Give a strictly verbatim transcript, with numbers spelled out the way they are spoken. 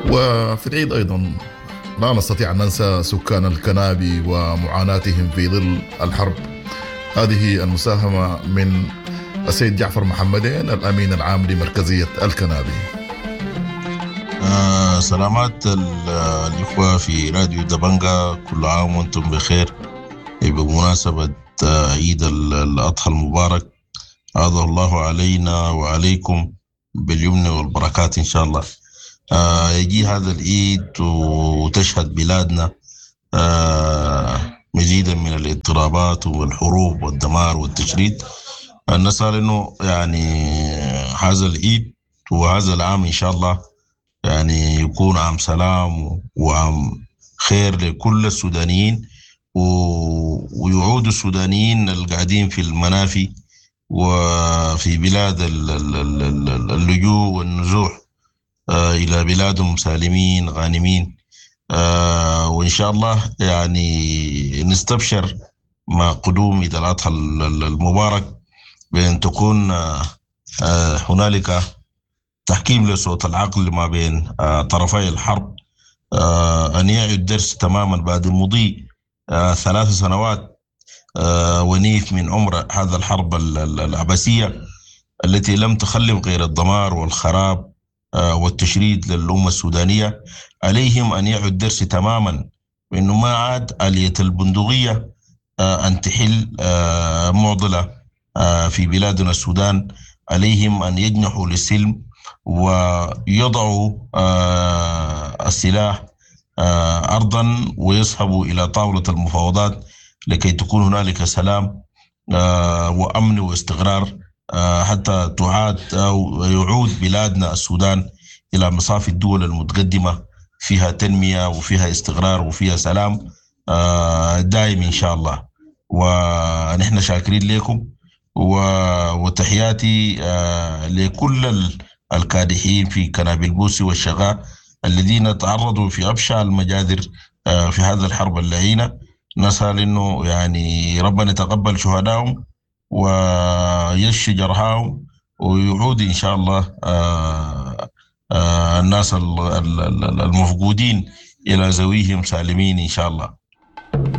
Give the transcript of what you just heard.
وفي العيد أيضا لا نستطيع أن ننسى سكان الكنابي ومعاناتهم في ظل الحرب. هذه المساهمة من السيد جعفر محمدين الأمين العام لمركزية الكنابي. آه سلامات الإخوة في راديو دبنجا، كل عام وأنتم بخير بمناسبة آه عيد الأضحى المبارك. عاده الله علينا وعليكم باليمن والبركات إن شاء الله. آه يجي هذا العيد وتشهد بلادنا آه مزيدا من الاضطرابات والحروب والدمار والتشريد. نسأل إنه يعني هذا العيد وهذا العام إن شاء الله يعني يكون عام سلام وعام خير لكل السودانيين، ويعود السودانيين القاعدين في المنافي وفي بلاد اللجوء والنزوح إلى بلادهم سالمين غانمين. وإن شاء الله يعني نستبشر مع قدوم عيد الأضحى المبارك بأن تكون هنالك تحكيم لصوت العقل ما بين طرفي الحرب، أن يعي الدرس تماما بعد مضي ثلاث سنوات ونيف من عمر هذا الحرب العبثية التي لم تخلف غير الدمار والخراب والتشريد للأمة السودانية. عليهم أن يعوا الدرس تماما بأنه ما عاد آلية البندقية أن تحل معضلة في بلادنا السودان. عليهم أن يجنحوا للسلم ويضعوا السلاح أرضا ويصحبوا إلى طاولة المفاوضات لكي تكون هنالك سلام وأمن واستقرار، حتى تعاد أو يعود بلادنا السودان إلى مصاف الدول المتقدمة فيها تنمية وفيها استقرار وفيها سلام دائم إن شاء الله. ونحن شاكرين لكم وتحياتي لكل الكادحين في كنابي البوسي والشغاء الذين تعرضوا في أبشع المجازر في هذا الحرب اللعينة. نسأل إنه يعني ربنا يتقبل شهدائهم ويشفي جرحاهم ويعود إن شاء الله الناس المفقودين إلى ذويهم سالمين إن شاء الله.